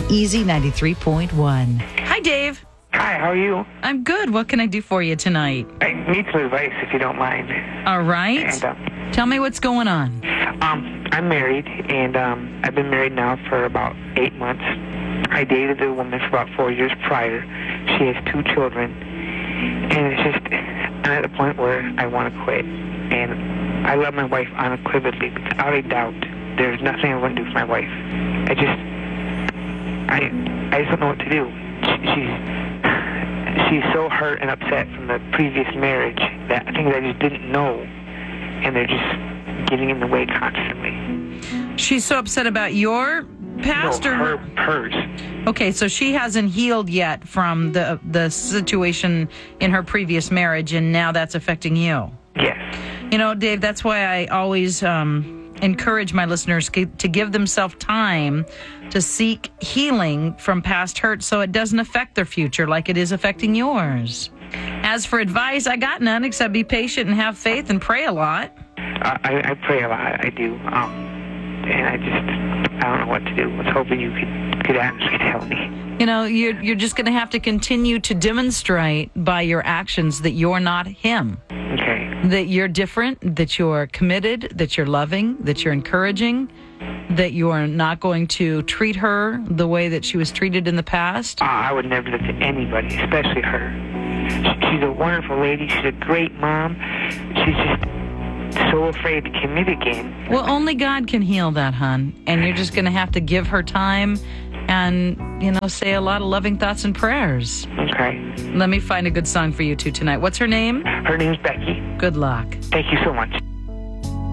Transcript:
Easy 93.1. Hi, Dave. Hi, how are you? I'm good. What can I do for you tonight? I need some advice if you don't mind. All right. And, Tell me what's going on. I'm married, and I've been married now for about 8 months. I dated a woman for about 4 years prior. She has 2 children, and it's just, I'm at the point where I want to quit. And I love my wife unequivocally, without a doubt. There's nothing I wouldn't do for my wife. I just don't know what to do. She's so hurt and upset from the previous marriage that things I just didn't know, and they're just getting in the way constantly. She's so upset about your past, or hers. Okay, so she hasn't healed yet from the situation in her previous marriage, and now that's affecting you. Yes. You know, Dave, that's why I always encourage my listeners to give themselves time to seek healing from past hurt so it doesn't affect their future like it is affecting yours. As for advice, I got none except be patient and have faith and pray a lot. I pray a lot, I do. And I don't know what to do. I was hoping you could actually tell me. You know, you're just going to have to continue to demonstrate by your actions that you're not him. Okay. That you're different, that you're committed, that you're loving, that you're encouraging, that you're not going to treat her the way that she was treated in the past. I would never do that to anybody, especially her. She's a wonderful lady. She's a great mom. She's just so afraid to commit again. Well, only God can heal that, hon. And you're just going to have to give her time and, say a lot of loving thoughts and prayers. Okay. Let me find a good song for you two tonight. What's her name? Her name's Becky. Good luck. Thank you so much.